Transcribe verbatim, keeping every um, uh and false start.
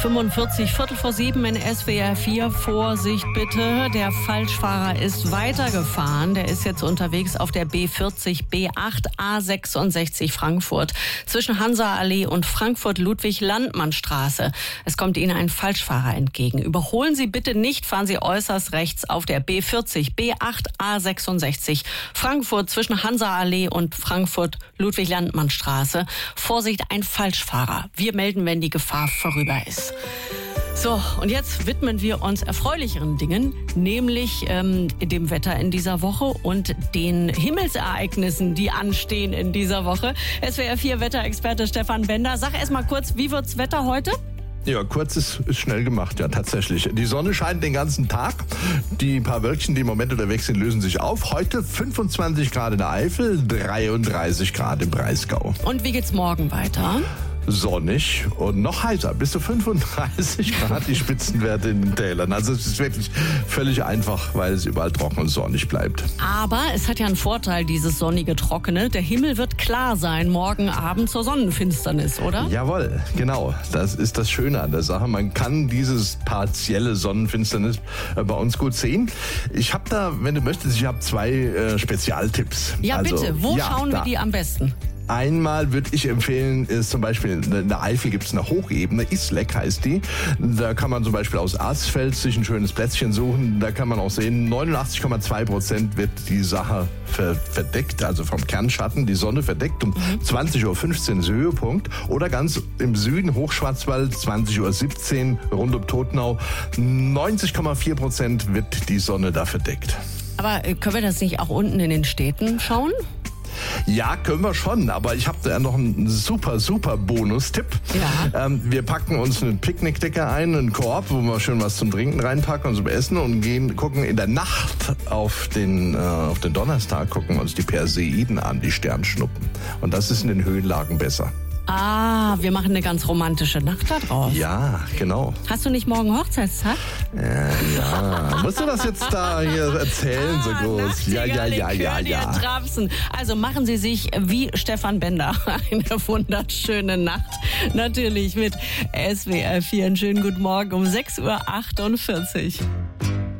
fünfundvierzig, Viertel vor sieben in S W R vier. Vorsicht bitte, der Falschfahrer ist weitergefahren. Der ist jetzt unterwegs auf der B vierzig, B acht, A sechsundsechzig Frankfurt zwischen Hansa-Allee und Frankfurt-Ludwig-Landmann-Straße. Es kommt Ihnen ein Falschfahrer entgegen. Überholen Sie bitte nicht, fahren Sie äußerst rechts auf der B vierzig, B acht, A sechsundsechzig Frankfurt zwischen Hansa-Allee und Frankfurt-Ludwig-Landmann-Straße. Vorsicht, ein Falschfahrer. Wir melden, wenn die Gefahr vorüber ist. So, und jetzt widmen wir uns erfreulicheren Dingen, nämlich ähm, dem Wetter in dieser Woche und den Himmelsereignissen, die anstehen in dieser Woche. S W R vier Wetterexperte Stefan Bender. Sag erst mal kurz, wie wird's Wetter heute? Ja, kurz ist, ist schnell gemacht, ja, tatsächlich. Die Sonne scheint den ganzen Tag. Die paar Wölkchen, die im Moment unterwegs sind, lösen sich auf. Heute fünfundzwanzig Grad in der Eifel, dreiunddreißig Grad im Breisgau. Und wie geht's morgen weiter? Sonnig und noch heißer, bis zu fünfunddreißig Grad die Spitzenwerte in den Tälern. Also es ist wirklich völlig einfach, weil es überall trocken und sonnig bleibt. Aber es hat ja einen Vorteil, dieses sonnige, trockene. Der Himmel wird klar sein, morgen Abend zur Sonnenfinsternis, oder? Jawohl, genau. Das ist das Schöne an der Sache. Man kann dieses partielle Sonnenfinsternis bei uns gut sehen. Ich habe da, wenn du möchtest, ich habe zwei äh, Spezialtipps. Ja, also, bitte. Wo ja, schauen da. wir die am besten? Einmal würde ich empfehlen, ist zum Beispiel in der Eifel gibt es eine Hochebene, Isleck heißt die. Da kann man zum Beispiel aus Asfeld sich ein schönes Plätzchen suchen. Da kann man auch sehen, neunundachtzig Komma zwei Prozent wird die Sache ver- verdeckt, also vom Kernschatten, die Sonne verdeckt. Um zwanzig Uhr fünfzehn ist Höhepunkt. Oder ganz im Süden, Hochschwarzwald, zwanzig Uhr siebzehn, rund um Tottenau, neunzig Komma vier Prozent wird die Sonne da verdeckt. Aber können wir das nicht auch unten in den Städten schauen? Ja, können wir schon, aber ich habe da noch einen super, super Bonustipp. Ja. Ähm, wir packen uns einen Picknickdecke ein, einen Korb, wo wir schön was zum Trinken reinpacken und zum Essen und gehen, gucken in der Nacht auf den, äh, auf den Donnerstag, gucken uns die Perseiden an, die Sternschnuppen. Und das ist in den Höhenlagen besser. Ah, wir machen eine ganz romantische Nacht da drauf. Ja, genau. Hast du nicht morgen Hochzeitstag? Äh, ja, musst du das jetzt da hier erzählen, ah, so groß? Ja, ja, ja, ja, ja. Trapsen. Also machen Sie sich wie Stefan Bender eine wunderschöne Nacht. Natürlich mit S W R vier. Einen schönen guten Morgen um sechs Uhr achtundvierzig.